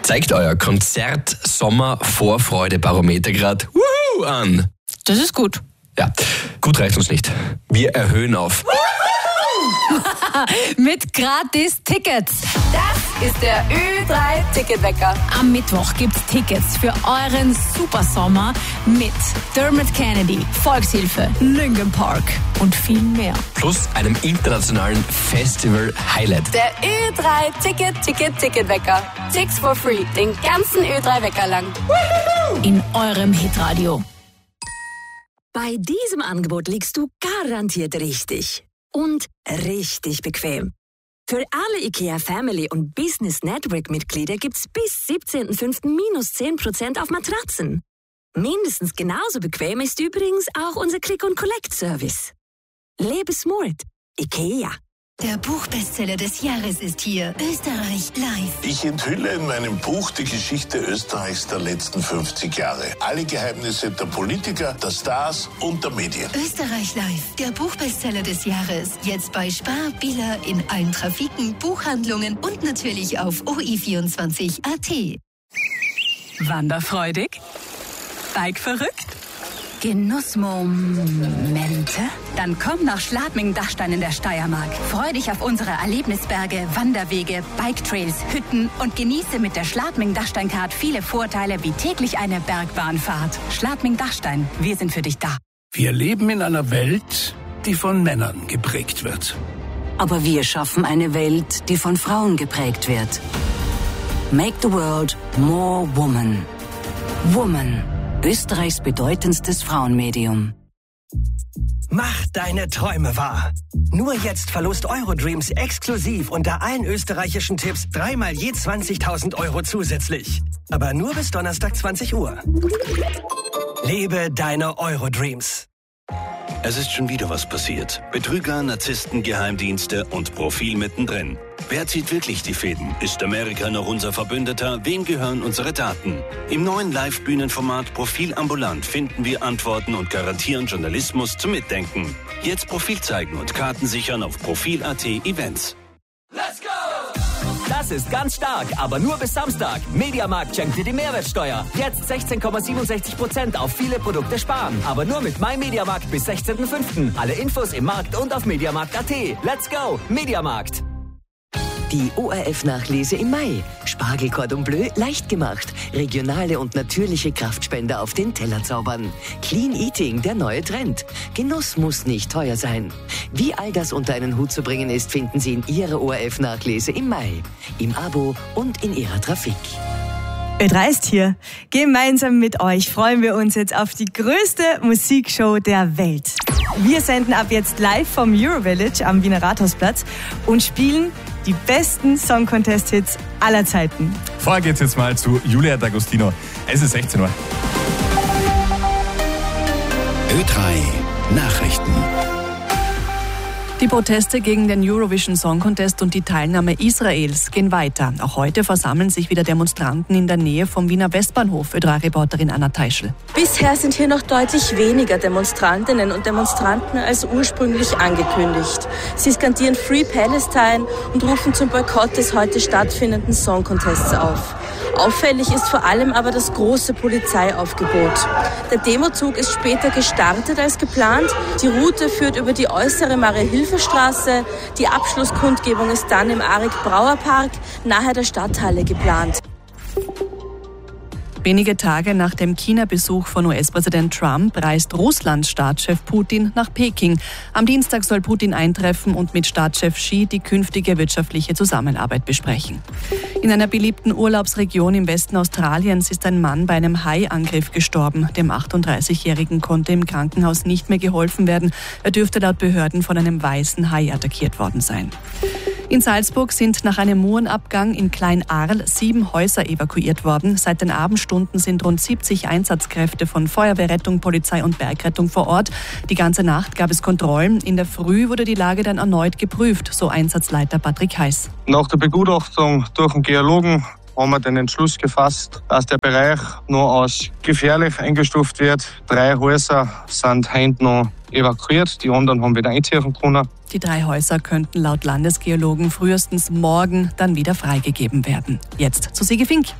Zeigt euer Konzert-Sommer-Vorfreude-Barometer gerade an. Das ist gut. Ja, gut reicht uns nicht. Wir erhöhen auf. Mit gratis Tickets. Das ist der Ö3-Ticketwecker. Am Mittwoch gibt's Tickets für euren Supersommer mit Dermot Kennedy, Volkshilfe, Linkin Park und viel mehr. Plus einem internationalen Festival-Highlight. Der Ö3-Ticketwecker. Tickets for free. Den ganzen Ö3-Wecker lang. In eurem Hitradio. Bei diesem Angebot liegst du garantiert richtig. Und richtig bequem. Für alle IKEA Family und Business Network Mitglieder gibt's bis 17.05. minus 10% auf Matratzen. Mindestens genauso bequem ist übrigens auch unser Click-and-Collect-Service. Lebe smart. IKEA. Der Buchbestseller des Jahres ist hier. Österreich live. Ich enthülle in meinem Buch die Geschichte Österreichs der letzten 50 Jahre. Alle Geheimnisse der Politiker, der Stars und der Medien. Österreich live. Der Buchbestseller des Jahres. Jetzt bei Spar, Billa, in allen Trafiken, Buchhandlungen und natürlich auf OI24.at. Wanderfreudig? Bikeverrückt? Genussmomente? Dann komm nach Schladming-Dachstein in der Steiermark. Freu dich auf unsere Erlebnisberge, Wanderwege, Biketrails, Hütten und genieße mit der Schladming-Dachstein-Card viele Vorteile wie täglich eine Bergbahnfahrt. Schladming-Dachstein, wir sind für dich da. Wir leben in einer Welt, die von Männern geprägt wird. Aber wir schaffen eine Welt, die von Frauen geprägt wird. Make the world more woman. Woman. Österreichs bedeutendstes Frauenmedium. Mach deine Träume wahr. Nur jetzt Verlust Eurodreams exklusiv unter allen österreichischen Tipps 3-mal je 20.000 Euro zusätzlich. Aber nur bis Donnerstag 20 Uhr. Lebe deine Eurodreams. Es ist schon wieder was passiert. Betrüger, Narzissten, Geheimdienste und Profil mittendrin. Wer zieht wirklich die Fäden? Ist Amerika noch unser Verbündeter? Wem gehören unsere Daten? Im neuen Live-Bühnenformat Profil ambulant finden wir Antworten und garantieren Journalismus zum Mitdenken. Jetzt Profil zeigen und Karten sichern auf Profil.at Events. Let's go! Das ist ganz stark, aber nur bis Samstag. Mediamarkt schenkt dir die Mehrwertsteuer. Jetzt 16,67% auf viele Produkte sparen. Aber nur mit MyMediamarkt bis 16.05. Alle Infos im Markt und auf mediamarkt.at. Let's go! Mediamarkt. Die ORF-Nachlese im Mai. Spargel Cordon Bleu leicht gemacht. Regionale und natürliche Kraftspender auf den Teller zaubern. Clean Eating, der neue Trend. Genuss muss nicht teuer sein. Wie all das unter einen Hut zu bringen ist, finden Sie in Ihrer ORF-Nachlese im Mai. Im Abo und in Ihrer Trafik. Ö3 ist hier. Gemeinsam mit euch freuen wir uns jetzt auf die größte Musikshow der Welt. Wir senden ab jetzt live vom Eurovillage am Wiener Rathausplatz und spielen die besten Song-Contest-Hits aller Zeiten. Vorher geht's jetzt mal zu Julia D'Agostino. Es ist 16 Uhr. Ö3 Nachrichten. Die Proteste gegen den Eurovision Song Contest und die Teilnahme Israels gehen weiter. Auch heute versammeln sich wieder Demonstranten in der Nähe vom Wiener Westbahnhof. Ö3-Reporterin Anna Teischl. Bisher sind hier noch deutlich weniger Demonstrantinnen und Demonstranten als ursprünglich angekündigt. Sie skandieren Free Palestine und rufen zum Boykott des heute stattfindenden Song Contests auf. Auffällig ist vor allem aber das große Polizeiaufgebot. Der Demozug ist später gestartet als geplant. Die Route führt über die äußere Marie-Hilfer-Straße. Die Abschlusskundgebung ist dann im Arik-Brauer-Park nahe der Stadthalle geplant. Wenige Tage nach dem China-Besuch von US-Präsident Trump reist Russlands Staatschef Putin nach Peking. Am Dienstag soll Putin eintreffen und mit Staatschef Xi die künftige wirtschaftliche Zusammenarbeit besprechen. In einer beliebten Urlaubsregion im Westen Australiens ist ein Mann bei einem Haiangriff gestorben. Dem 38-Jährigen konnte im Krankenhaus nicht mehr geholfen werden. Er dürfte laut Behörden von einem weißen Hai attackiert worden sein. In Salzburg sind nach einem Murenabgang in Klein-Arl 7 Häuser evakuiert worden. Seit den Abendstunden sind rund 70 Einsatzkräfte von Feuerwehr, Rettung, Polizei und Bergrettung vor Ort. Die ganze Nacht gab es Kontrollen. In der Früh wurde die Lage dann erneut geprüft, so Einsatzleiter Patrick Heiß. Nach der Begutachtung durch den Geologen haben wir den Entschluss gefasst, dass der Bereich nur als gefährlich eingestuft wird. 3 Häuser sind heute noch evakuiert, die anderen haben wieder einziehen können. Die 3 Häuser könnten laut Landesgeologen frühestens morgen dann wieder freigegeben werden. Jetzt zu Sigi Fink.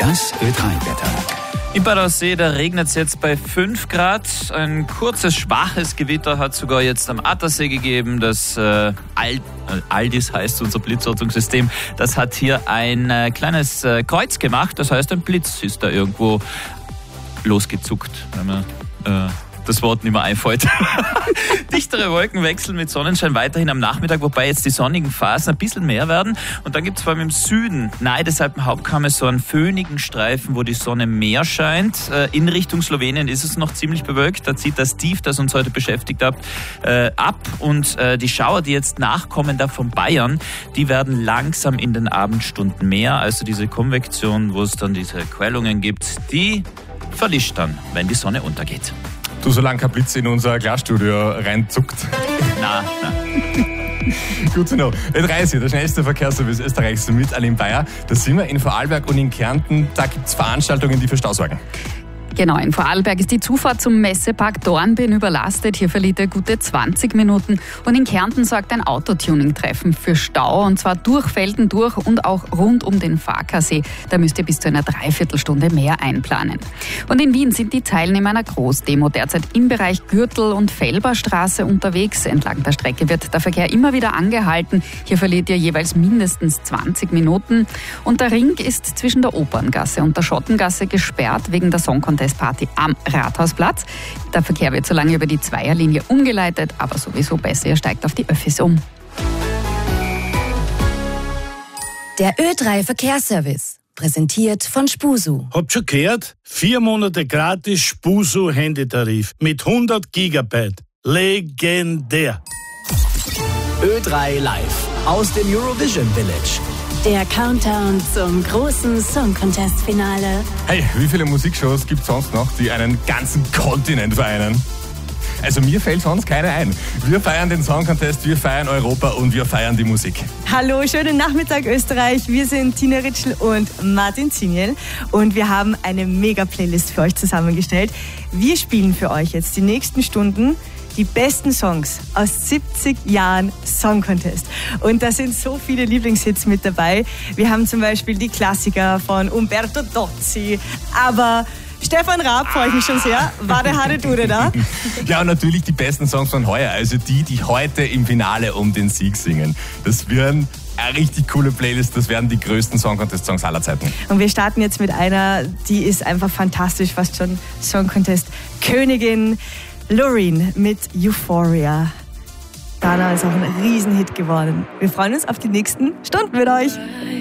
Das Ö3-Wetter. In Bad Aussee, da regnet es jetzt bei 5 Grad. Ein kurzes, schwaches Gewitter hat sogar jetzt am Attersee gegeben. Das Aldis heißt unser Blitzortungssystem. Das hat hier ein kleines Kreuz gemacht. Das heißt, ein Blitz ist da irgendwo losgezuckt, wenn man das Wort nicht mehr einfällt. Dichtere Wolken wechseln mit Sonnenschein weiterhin am Nachmittag, wobei jetzt die sonnigen Phasen ein bisschen mehr werden. Und dann gibt es vor allem im Süden, nahe des Alpenhauptkammes, so einen föhnigen Streifen, wo die Sonne mehr scheint. In Richtung Slowenien ist es noch ziemlich bewölkt. Da zieht das Tief, das uns heute beschäftigt hat, ab. Und die Schauer, die jetzt nachkommen da von Bayern, die werden langsam in den Abendstunden mehr. Also diese Konvektion, wo es dann diese Quellungen gibt, die verlischt dann, wenn die Sonne untergeht. Du, solange kein Blitz in unser Glasstudio reinzuckt. Na. Gut zu know. Ö3, der schnellste Verkehrsservice Österreichs mit Aline Bayer. Da sind wir in Vorarlberg und in Kärnten. Da gibt es Veranstaltungen, die für Stau sorgen. Genau, in Vorarlberg ist die Zufahrt zum Messepark Dornbirn überlastet. Hier verliert er gute 20 Minuten. Und in Kärnten sorgt ein Autotuning-Treffen für Stau. Und zwar durch Felden durch und auch rund um den Farkasee. Da müsst ihr bis zu einer Dreiviertelstunde mehr einplanen. Und in Wien sind die Teilnehmer einer Großdemo derzeit im Bereich Gürtel- und Felberstraße unterwegs. Entlang der Strecke wird der Verkehr immer wieder angehalten. Hier verliert ihr jeweils mindestens 20 Minuten. Und der Ring ist zwischen der Operngasse und der Schottengasse gesperrt wegen der Song-Contest-Party am Rathausplatz. Der Verkehr wird so lange über die Zweierlinie umgeleitet, aber sowieso besser, ihr steigt auf die Öffis um. Der Ö3 Verkehrsservice, präsentiert von Spusu. Habt schon gehört? 4 Monate gratis Spusu Handytarif mit 100 Gigabyte. Legendär. Ö3 Live aus dem Eurovision Village. Der Countdown zum großen Song Contest Finale. Hey, wie viele Musikshows gibt es sonst noch, die einen ganzen Kontinent vereinen? Also mir fällt sonst keine ein. Wir feiern den Song Contest, wir feiern Europa und wir feiern die Musik. Hallo, schönen Nachmittag Österreich. Wir sind Tina Ritschl und Martin Ziniel und wir haben eine Mega-Playlist für euch zusammengestellt. Wir spielen für euch jetzt die nächsten Stunden die besten Songs aus 70 Jahren Song Contest. Und da sind so viele Lieblingshits mit dabei. Wir haben zum Beispiel die Klassiker von Umberto Tozzi, aber Stefan Raab freue ich mich schon sehr. War der harte Dude da? Ja, und natürlich die besten Songs von heuer, also die heute im Finale um den Sieg singen. Das werden eine richtig coole Playlist, das werden die größten Song Contest Songs aller Zeiten. Und wir starten jetzt mit einer, die ist einfach fantastisch, fast schon Song Contest Königin. Loreen mit Euphoria. Dana ist auch ein Riesenhit geworden. Wir freuen uns auf die nächsten Stunden mit euch.